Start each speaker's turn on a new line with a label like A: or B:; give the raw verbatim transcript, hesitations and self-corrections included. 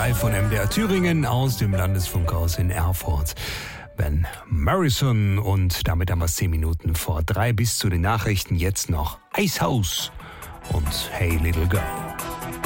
A: live von M D R Thüringen aus dem Landesfunkhaus in Erfurt. Van Morrison und damit haben wir es zehn Minuten vor drei bis zu den Nachrichten. Jetzt noch Icehouse und Hey Little Girl.